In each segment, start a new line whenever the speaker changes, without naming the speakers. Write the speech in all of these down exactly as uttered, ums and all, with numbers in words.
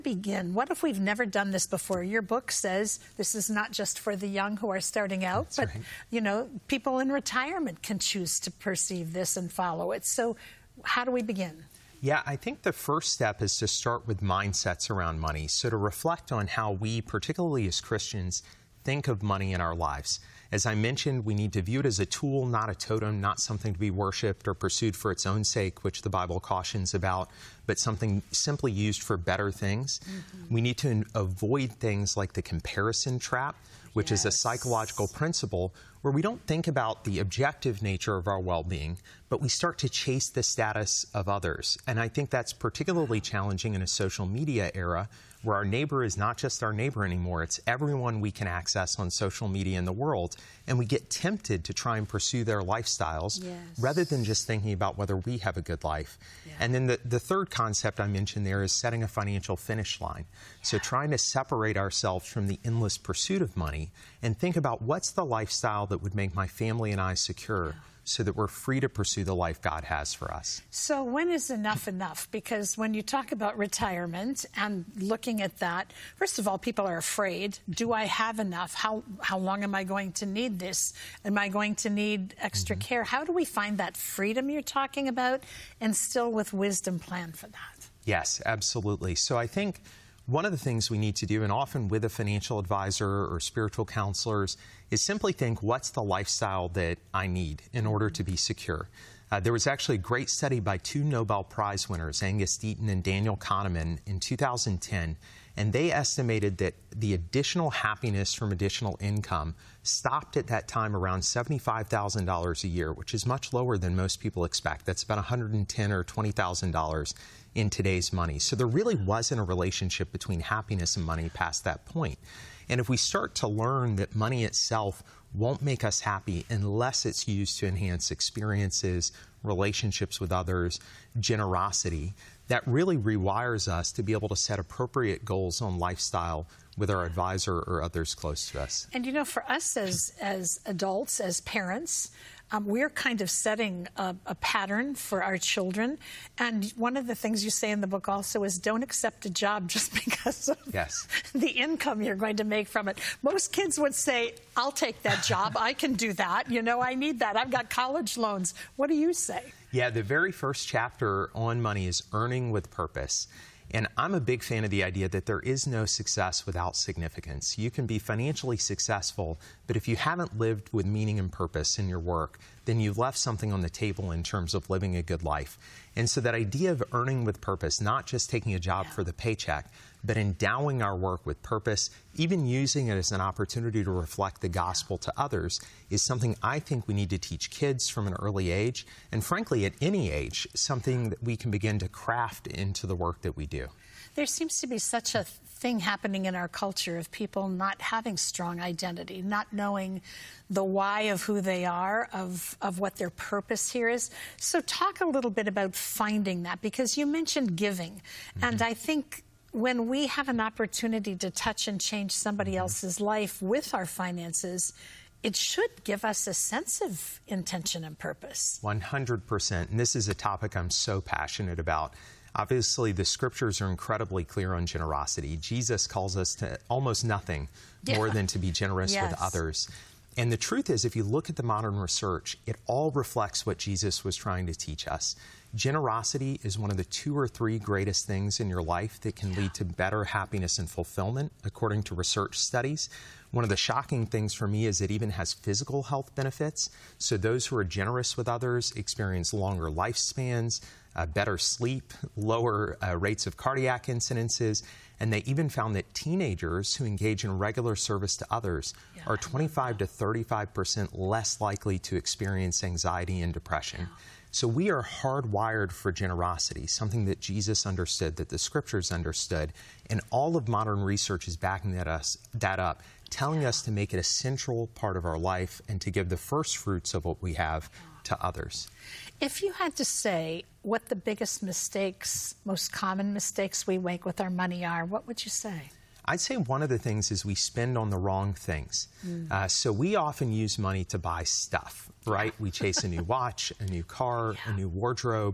Begin. What if we've never done this before? Your book says this is not just for the young who are starting out, That's but right. you know, people in retirement can choose to perceive this and follow it. So how do we begin?
Yeah, I think the first step is to start with mindsets around money. So to reflect on how we, particularly as Christians, think of money in our lives. As I mentioned, we need to view it as a tool, not a totem, not something to be worshipped or pursued for its own sake, which the Bible cautions about, but something simply used for better things. Mm-hmm. We need to avoid things like the comparison trap, which yes. is a psychological principle where we don't think about the objective nature of our well-being, but we start to chase the status of others. And I think that's particularly challenging in a social media era where our neighbor is not just our neighbor anymore. It's everyone we can access on social media in the world. And we get tempted to try and pursue their lifestyles yes. rather than just thinking about whether we have a good life. Yeah. And then the, the third concept I mentioned there is setting a financial finish line. Yeah. So trying to separate ourselves from the endless pursuit of money and think about what's the lifestyle that would make my family and I secure. Yeah. So that we're free to pursue the life God has for us.
So when is enough enough? Because when you talk about retirement and looking at that, first of all, people are afraid. Do I have enough? How, how long am I going to need this? Am I going to need extra mm-hmm. care? How do we find that freedom you're talking about and still with wisdom plan for that?
Yes, absolutely. So I think one of the things we need to do, and often with a financial advisor or spiritual counselors, is simply think, what's the lifestyle that I need in order to be secure? Uh, there was actually a great study by two Nobel Prize winners, Angus Deaton and Daniel Kahneman, in two thousand ten, and they estimated that the additional happiness from additional income stopped at that time around seventy-five thousand dollars a year, which is much lower than most people expect. That's about one hundred ten thousand dollars or twenty thousand dollars in today's money. So there really wasn't a relationship between happiness and money past that point. And if we start to learn that money itself won't make us happy unless it's used to enhance experiences, relationships with others, generosity, that really rewires us to be able to set appropriate goals on lifestyle with our advisor or others close to us.
And you know, for us as, as adults, as parents, Um, we're kind of setting a, a pattern for our children. And one of the things you say in the book also is don't accept a job just because of
yes.
the income you're going to make from it. Most kids would say, I'll take that job. I can do that. You know, I need that. I've got college loans. What do you say?
Yeah, the very first chapter on money is earning with purpose. And I'm a big fan of the idea that there is no success without significance. You can be financially successful, but if you haven't lived with meaning and purpose in your work, then you've left something on the table in terms of living a good life. And so that idea of earning with purpose, not just taking a job yeah. for the paycheck, but endowing our work with purpose, even using it as an opportunity to reflect the gospel to others, is something I think we need to teach kids from an early age, and frankly, at any age, something that we can begin to craft into the work that we do.
There seems to be such a thing happening in our culture of people not having strong identity, not knowing the why of who they are, of, of what their purpose here is. So talk a little bit about finding that, because you mentioned giving, mm-hmm. and I think when we have an opportunity to touch and change somebody mm-hmm. else's life with our finances, it should give us a sense of intention and purpose.
one hundred percent. And this is a topic I'm so passionate about. Obviously, the scriptures are incredibly clear on generosity. Jesus calls us to almost nothing yeah. more than to be generous yes. with others. And the truth is, if you look at the modern research, it all reflects what Jesus was trying to teach us. Generosity is one of the two or three greatest things in your life that can lead to better happiness and fulfillment, according to research studies. One of the shocking things for me is it even has physical health benefits. So those who are generous with others experience longer lifespans, uh, better sleep, lower uh, rates of cardiac incidences, and they even found that teenagers who engage in regular service to others yeah, are twenty-five to thirty-five percent less likely to experience anxiety and depression. Yeah. So we are hardwired for generosity, something that Jesus understood, that the scriptures understood, and all of modern research is backing that, us, that up, telling us to make it a central part of our life and to give the first fruits of what we have to others.
If you had to say what the biggest mistakes, most common mistakes we make with our money are, what would you say?
I'd say one of the things is we spend on the wrong things. Mm. Uh, so we often use money to buy stuff, right? We chase a new watch, a new car, yeah. a new wardrobe,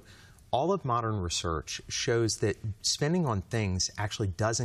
all of modern research shows that spending on things actually doesn't